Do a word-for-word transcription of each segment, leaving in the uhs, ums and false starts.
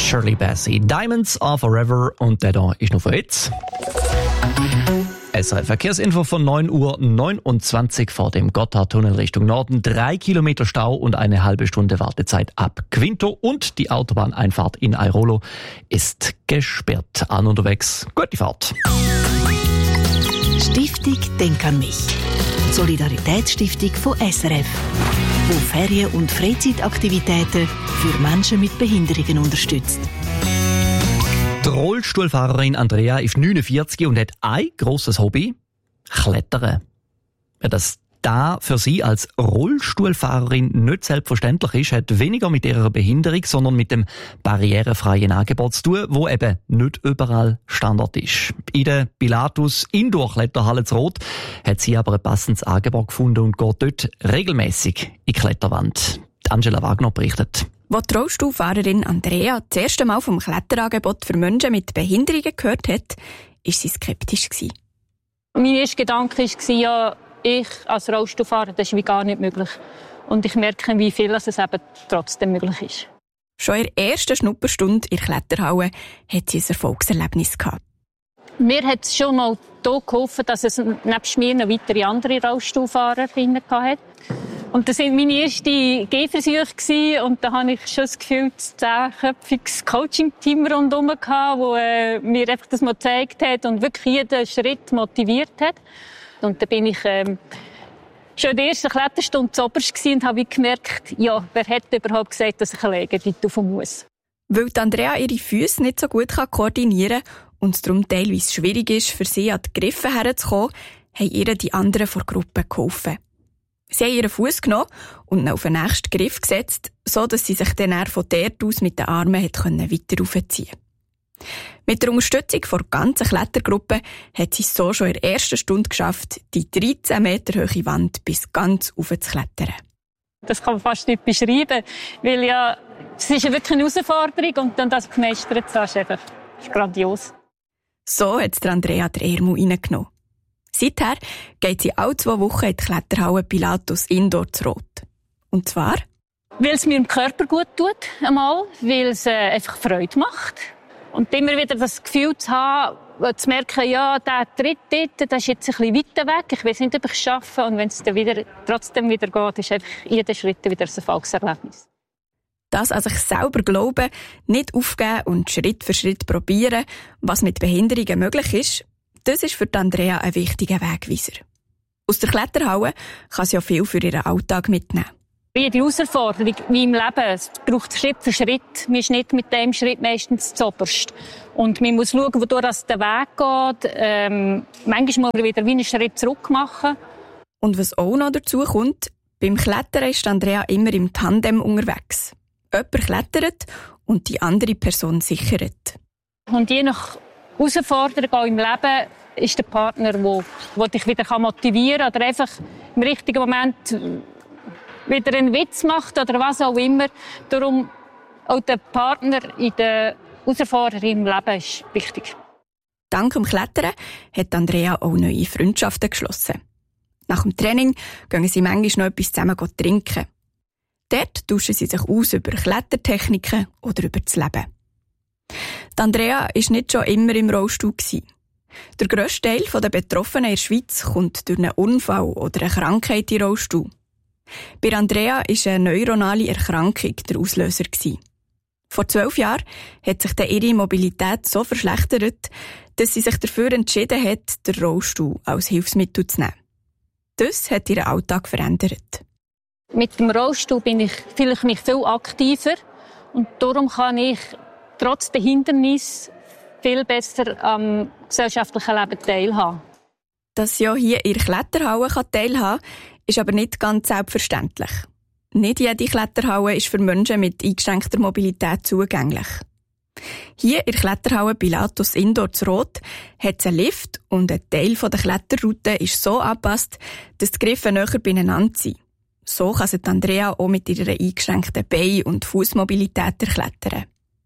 Shirley Bassey. Diamonds are forever und der da ist noch für jetzt. S R F Verkehrsinfo von neun Uhr neunundzwanzig vor dem Gotthardtunnel Richtung Norden. Drei Kilometer Stau und eine halbe Stunde Wartezeit ab Quinto. Und die Autobahneinfahrt in Airolo ist gesperrt. An unterwegs. Gute Fahrt. Stiftung Denk an mich. Solidaritätsstiftung von S R F, wo Ferien- und Freizeitaktivitäten für Menschen mit Behinderungen unterstützt. Die Rollstuhlfahrerin Andrea ist neunundvierzig und hat ein grosses Hobby: Klettern. Ja, dass das für sie als Rollstuhlfahrerin nicht selbstverständlich ist, hat weniger mit ihrer Behinderung, sondern mit dem barrierefreien Angebot zu tun, wo eben nicht überall Standard ist. In der Pilatus Indoor-Kletterhalle zu Roth hat sie aber ein passendes Angebot gefunden und geht dort regelmäßig in die Kletterwand. Angela Wagner berichtet. Als die Rollstuhlfahrerin Andrea das erste Mal vom Kletterangebot für Menschen mit Behinderungen gehört hat, war sie skeptisch. Mein erster Gedanke war, ja, ich als Rollstuhlfahrer, das ist wie gar nicht möglich. Und ich merke, wie viel es eben trotzdem möglich ist. Schon in der ersten Schnupperstunde in der Kletterhalle hat sie ein Erfolgserlebnis gehabt. Mir hat es schon mal hier geholfen, dass es nebst mir noch weitere andere Rollstuhlfahrerinnen hatte. Und das waren meine ersten Gehversuche und da hatte ich schon das Gefühl, ein zehnköpfiges Coaching-Team rundherum, das äh, mir einfach das mal gezeigt hat und wirklich jeden Schritt motiviert hat. Und da bin ich ähm, schon in der ersten Kletterstunde zuoberst und habe gemerkt, ja, wer hat überhaupt gesagt, dass ich alleine dort rauf muss. Weil Andrea ihre Füße nicht so gut koordinieren kann und es darum teilweise schwierig ist, für sie an die Griffe herzukommen, haben ihr die anderen von der Gruppe geholfen. Sie haben ihren Fuß genommen und ihn auf den nächsten Griff gesetzt, so dass sie sich dann von dort aus mit den Armen weiter raufziehen konnte. Mit der Unterstützung der ganzen Klettergruppe hat sie es so schon in der ersten Stunde geschafft, die dreizehn Meter hohe Wand bis ganz rauf zu klettern. Das kann man fast nicht beschreiben, weil ja, es ist ja wirklich eine Herausforderung und dann das gemeistert zu haben, ist einfach grandios. So hat es Andrea der Ermu reingenommen. Seither geht sie alle zwei Wochen in die Kletterhalle Pilatus Indoor zu Roth. Und zwar? Weil es mir im Körper gut tut, einmal, weil es äh, einfach Freude macht. Und immer wieder das Gefühl zu haben, zu merken, ja, der Tritt dort, der ist jetzt ein bisschen weiter weg, ich weiß nicht, ob ich es schaffe. Und wenn es dann wieder, trotzdem wieder geht, ist einfach jeder Schritt wieder ein Erfolgserlebnis. Das an sich selber glauben, nicht aufgeben und Schritt für Schritt probieren, was mit Behinderungen möglich ist, das ist für Andrea ein wichtiger Wegweiser. Aus der Kletterhalle kann sie ja viel für ihren Alltag mitnehmen. Jede Herausforderung wie im Leben, es braucht Schritt für Schritt. Man ist nicht mit dem Schritt meistens zuoberst. Und man muss schauen, wodurch der Weg geht. Ähm, manchmal muss man wieder wie einen Schritt zurück machen. Und was auch noch dazu kommt, beim Klettern ist Andrea immer im Tandem unterwegs. Jemand klettert und die andere Person sichert. Und je nach Herausforderung auch im Leben ist der Partner, der, der dich wieder motivieren kann oder einfach im richtigen Moment wieder einen Witz macht oder was auch immer. Darum auch der Partner in der Herausforderung im Leben ist wichtig. Dank dem Klettern hat Andrea auch neue Freundschaften geschlossen. Nach dem Training gehen sie manchmal noch etwas zusammen trinken. Dort tauschen sie sich aus über Klettertechniken oder über das Leben. Die Andrea war nicht schon immer im Rollstuhl. Der grösste Teil der Betroffenen in der Schweiz kommt durch einen Unfall oder eine Krankheit in den Rollstuhl. Bei Andrea war eine neuronale Erkrankung der Auslöser. Vor zwölf Jahren hat sich ihre Mobilität so verschlechtert, dass sie sich dafür entschieden hat, den Rollstuhl als Hilfsmittel zu nehmen. Das hat ihren Alltag verändert. Mit dem Rollstuhl bin ich vielleicht mich viel aktiver und darum kann ich trotz der Hindernisse viel besser am gesellschaftlichen Leben teilhaben. Dass sie ja hier in der Kletterhalle teilhaben kann, ist aber nicht ganz selbstverständlich. Nicht jede Kletterhalle ist für Menschen mit eingeschränkter Mobilität zugänglich. Hier in der Kletterhalle Pilatus Indoor zu Roth hat es einen Lift und ein Teil der Kletterroute ist so angepasst, dass die Griffe näher beieinander sind. So kann sich Andrea auch mit ihrer eingeschränkten Bein- und Fußmobilität erklettern.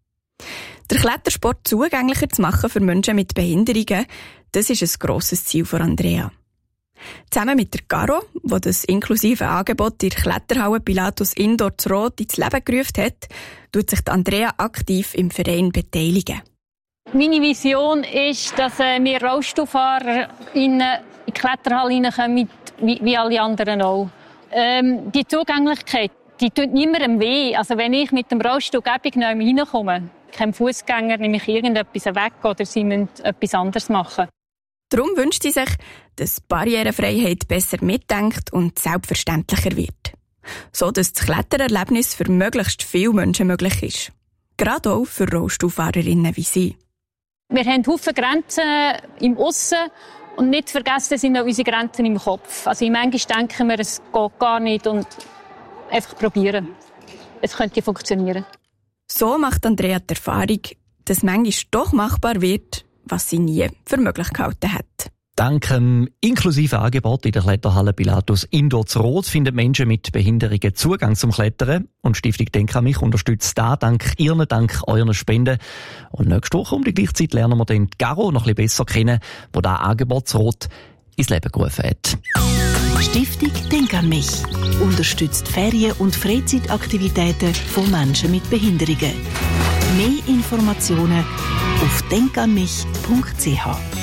Der Klettersport zugänglicher zu machen für Menschen mit Behinderungen, das ist ein grosses Ziel von Andrea. Zusammen mit der Caro, die das inklusive Angebot in der Kletterhalle Pilatus Indoor zu Rot ins Leben gerufen hat, tut sich Andrea aktiv im Verein beteiligen. Meine Vision ist, dass wir Rollstuhlfahrer in die Kletterhalle reinkommen, wie, wie alle anderen auch. Ähm, die Zugänglichkeit, die tut niemandem weh. Also wenn ich mit dem Rollstuhl gäbig neu reinkomme, kein Fußgänger, nehme ich irgendetwas weg oder sie müssen etwas anderes machen. Darum wünscht sie sich, dass Barrierefreiheit besser mitdenkt und selbstverständlicher wird. So dass das Klettererlebnis für möglichst viele Menschen möglich ist. Gerade auch für Rollstuhlfahrerinnen wie sie. Wir haben viele Grenzen im Aussen und nicht vergessen sind auch unsere Grenzen im Kopf. Also manchmal denken wir, es geht gar nicht und einfach probieren. Es könnte funktionieren. So macht Andrea die Erfahrung, dass manchmal doch machbar wird, was sie nie für möglich gehalten hat. Dank dem inklusiven Angebot in der Kletterhalle Pilatus Indoor zu Rot finden Menschen mit Behinderungen Zugang zum Klettern. Und die Stiftung Denk an mich unterstützt da dank Ihren, dank euren Spenden. Und nächste Woche um die gleiche Zeit lernen wir den Caro noch ein bisschen besser kennen, wo das Angebot zu Rot ins Leben gerufen hat. Stiftung Denk an mich unterstützt Ferien- und Freizeitaktivitäten von Menschen mit Behinderungen. Mehr Informationen auf denk an mich punkt c h.